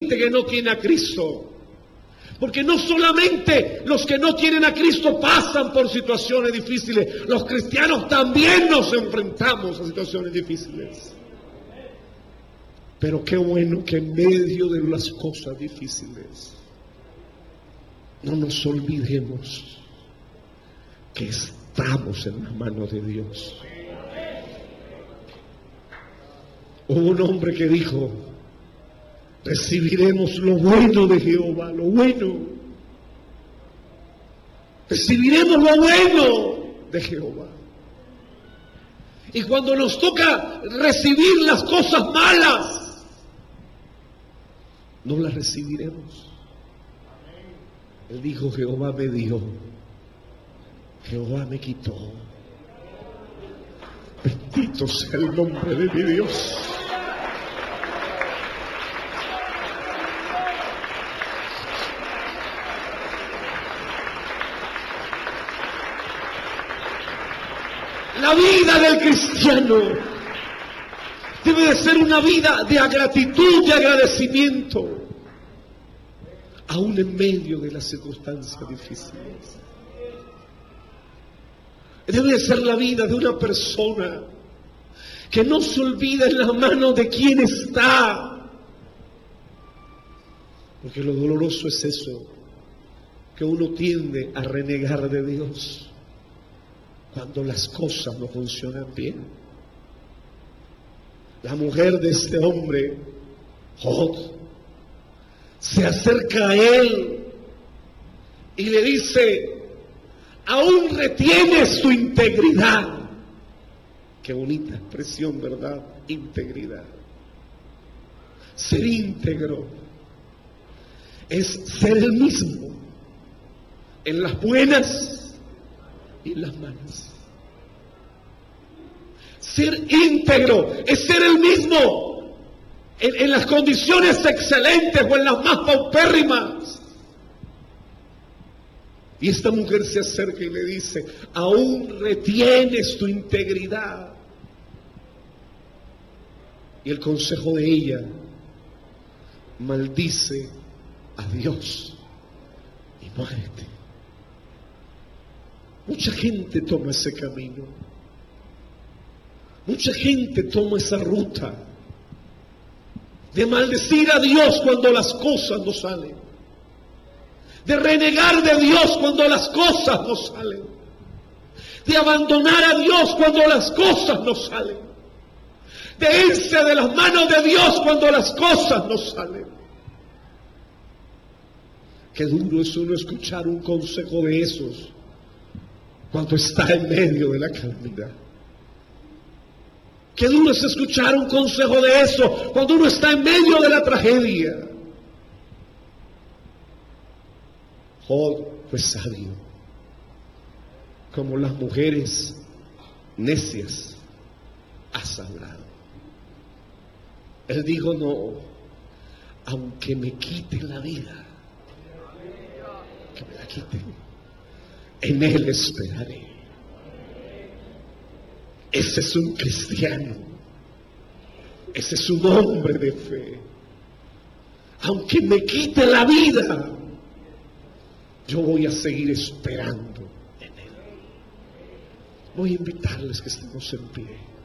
que no tiene a Cristo. Porque no solamente los que no tienen a Cristo pasan por situaciones difíciles, los cristianos también nos enfrentamos a situaciones difíciles. Pero qué bueno que en medio de las cosas difíciles no nos olvidemos que estamos en las manos de Dios. Hubo un hombre que dijo: recibiremos lo bueno de Jehová, lo bueno. Recibiremos lo bueno de Jehová. Y cuando nos toca recibir las cosas malas, no las recibiremos. Él dijo: Jehová me dio, Jehová me quitó. Bendito sea el nombre de mi Dios. La vida del cristiano debe de ser una vida de gratitud, de agradecimiento, aún en medio de las circunstancias difíciles. Debe de ser la vida de una persona que no se olvida en las manos de quién está. Porque lo doloroso es eso, que uno tiende a renegar de Dios cuando las cosas no funcionan bien. La mujer de este hombre, Job, se acerca a él y le dice: aún retienes tu integridad. Qué bonita expresión, ¿verdad? Integridad. Ser íntegro es ser el mismo en las buenas y en las malas. Ser íntegro es ser el mismo en las condiciones excelentes o en las más paupérrimas. Y esta mujer se acerca y le dice: aún retienes tu integridad. Y el consejo de ella: maldice a Dios y muérete. Mucha gente toma ese camino. Mucha gente toma esa ruta de maldecir a Dios cuando las cosas no salen, de renegar de Dios cuando las cosas no salen, de abandonar a Dios cuando las cosas no salen, de irse de las manos de Dios cuando las cosas no salen. Qué duro es uno escuchar un consejo de esos cuando está en medio de la calamidad. Qué duro es escuchar un consejo de eso cuando uno está en medio de la tragedia. Job fue sabio, como las mujeres necias has hablado. Él dijo: no, aunque me quiten la vida, que me la quiten, en Él esperaré. Ese es un cristiano, ese es un hombre de fe. Aunque me quite la vida, yo voy a seguir esperando en Él. Voy a invitarles que estemos en pie.